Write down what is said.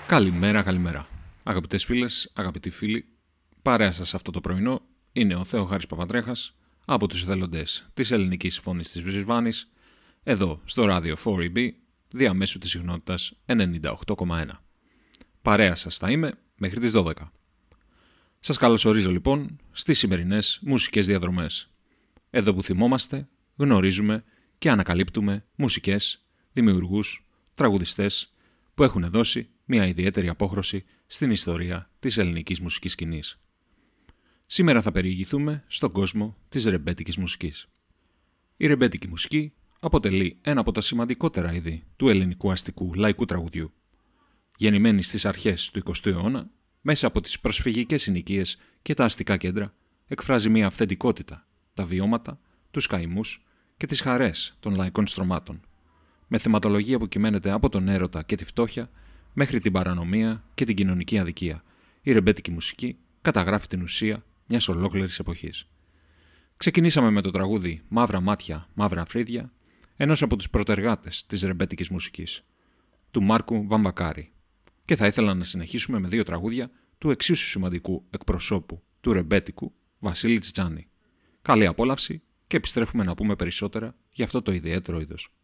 Καλημέρα, καλημέρα. Αγαπητές φίλες, αγαπητοί φίλοι, παρέα σας αυτό το πρωινό είναι ο Θεοχάρης Παπαντρέχας από τους εθελοντές της Ελληνικής Φωνής της Βρισβάνης, εδώ στο ράδιο 4EB, διαμέσου της συχνότητας 98,1. Παρέα σας θα είμαι μέχρι τις 12. Σας καλωσορίζω λοιπόν στις σημερινές μουσικές διαδρομές. Εδώ που θυμόμαστε, γνωρίζουμε και ανακαλύπτουμε μουσικές, δημιουργούς, τραγουδιστές που έχουν δώσει μια ιδιαίτερη απόχρωση στην ιστορία της ελληνικής μουσικής σκηνής. Σήμερα θα περιηγηθούμε στον κόσμο της ρεμπέτικης μουσικής. Η ρεμπέτικη μουσική αποτελεί ένα από τα σημαντικότερα είδη του ελληνικού αστικού λαϊκού τραγουδιού. Γεννημένη στις αρχές του 20ου αιώνα, μέσα από τις προσφυγικές συνοικίες και τα αστικά κέντρα, εκφράζει μια αυθεντικότητα, τα βιώματα, τους καημούς και τις χαρές των λαϊκών στρωμάτων, με θεματολογία που κυμαίνεται από τον έρωτα και τη φτώχεια μέχρι την παρανομία και την κοινωνική αδικία. Η ρεμπέτικη μουσική καταγράφει την ουσία μιας ολόκληρης εποχής. Ξεκινήσαμε με το τραγούδι «Μαύρα μάτια, μαύρα φρύδια», ενός από τους πρωτεργάτες της ρεμπέτικης μουσικής, του Μάρκου Βαμβακάρη. Και θα ήθελα να συνεχίσουμε με δύο τραγούδια του εξίσου σημαντικού εκπροσώπου του ρεμπέτικου, Βασίλη Τσιτσάνη. Καλή απόλαυση και επιστρέφουμε να πούμε περισσότερα για αυτό το ιδιαίτερο είδος.